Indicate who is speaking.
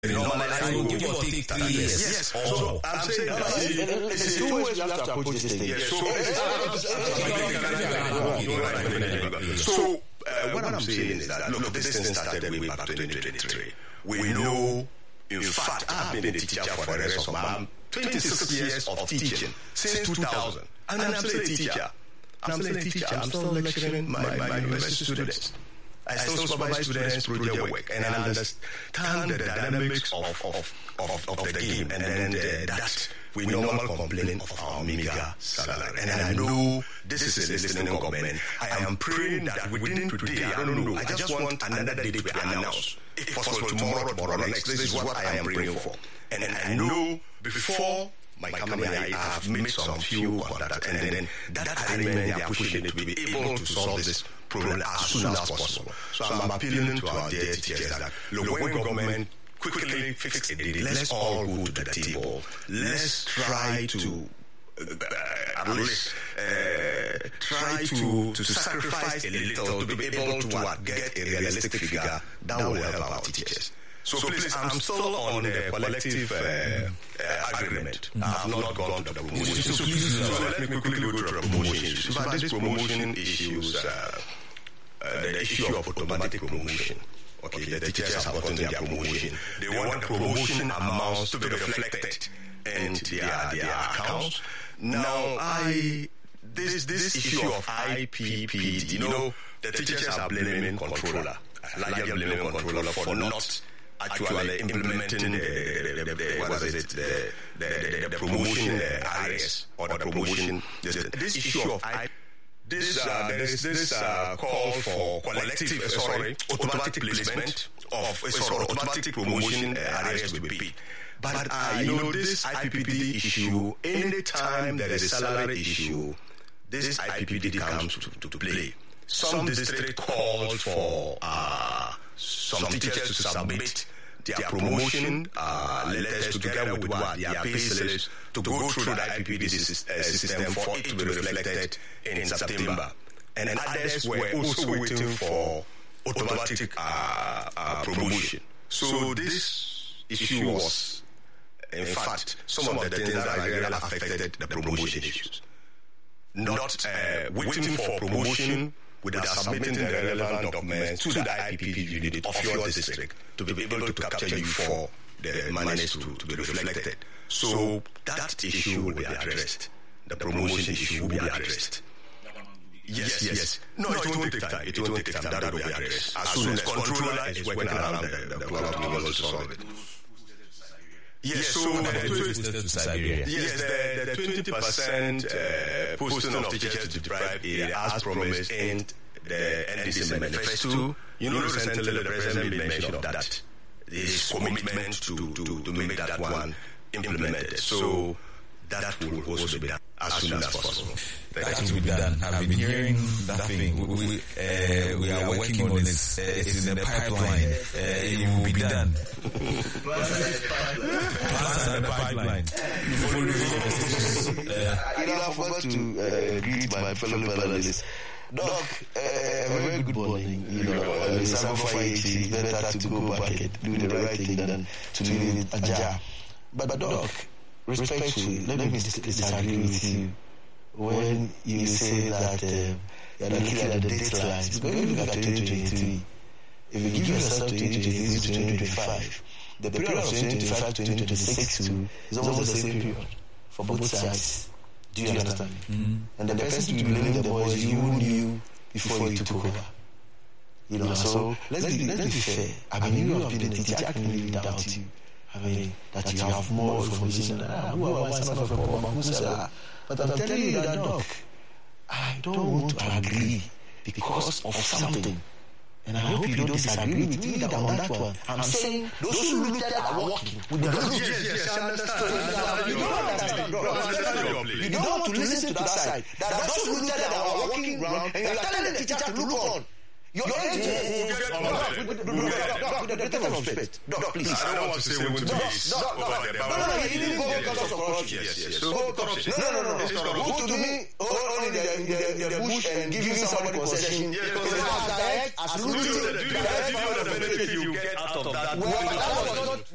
Speaker 1: Normally, give or take 3 years.
Speaker 2: Yes. So I'm saying that it's two ways you have to approach this thing. So what I'm saying is that, look, this thing started way back 2023. We know, in fact, I've been a teacher for the rest of my 26 years of teaching since 2000. And I'm still a teacher. I'm still lecturing my university students. I still supervise students' project work, and I understand the dynamics of the game, and then that we normally complain of our meager salary. And I know this is a listening government. I am praying that within today, I don't know, I just want another date to be announced. If possible, tomorrow or next. This is what I am praying for. And I know before my company, I have made some few contacts, and then that arrangement, they are pushing it to be able to solve this problem as soon as possible. So I'm appealing to our dear teachers that, look, when government quickly fix it, let's all go to the table. Let's try to at least try to sacrifice a little to be able to get a realistic figure that will help our teachers. So please, I'm still on the collective agreement. I have not gone to the promotion. So let me quickly go to the promotion issues. But these promotion issues, the issue of automatic promotion. Okay, the teachers have gotten their promotion. They want the promotion amounts to be reflected in their accounts. Now, this issue of IPPD, the teachers are blaming controller, largely blaming controller for not actually implementing the promotion areas or the promotion. This issue of this call for automatic placement of automatic promotion areas to be paid. But this IPPD issue, anytime there is a salary issue, this IPPD comes to play. Some district called for some teachers to submit their promotion letters together with their pay slips to go through the IPPD system for it to be reflected in September. And others were also waiting for automatic promotion. So this issue was, in fact, some of the things that really affected the promotion issues. Not waiting for promotion without submitting the relevant documents to the IPPD unit of your district to be able to capture you for the monies to be reflected. So that issue will be addressed. The promotion issue will be addressed. Yes. No, it won't take time. That will be addressed. As soon as controller is working around the clock, we will also solve it. Yes, so the 20% posting of teachers to deprived area as promised in the NDC manifesto. Recently the president made mention of that. His commitment to make that one implemented. So that will also be done as soon as possible.
Speaker 1: That will be done. I've been hearing nothing. We are working on this. It's in the pipeline. It will be done. Plans are in the pipeline.
Speaker 3: I forgot to greet my fellow panelists. Doc, a very good morning. It's better to go back and do the right thing than to do it ajar. But Doc, respectfully, let me disagree with you when you say that you're looking at the deadlines. When you look at 2023, if you give yourself 2023 to 2025, the period of 2025 to 2026 is almost the same period for both sides. Do you understand me? Mm-hmm. And the person to blame the boys you knew before you took over. So let's be fair. You have been a teacher. I can live without you. That you have more information than but I'm telling you that, Doc, I don't want to agree because of something. And I hope you don't disagree with me on that one. I'm saying those who looted are working with the government.
Speaker 2: Yes, I understand.
Speaker 3: You don't understand. You don't want to listen to that side. That those who looted are working around and you're telling the teacher to look on. Your agent with the greatest of respect. Doc, please.
Speaker 2: I don't want to say what to
Speaker 3: No, you didn't go because of corruption.
Speaker 2: Yes. So corruption.
Speaker 3: No. Go to me only the bush and give somebody concession.
Speaker 2: As
Speaker 3: looting,
Speaker 2: the benefit you get out of that.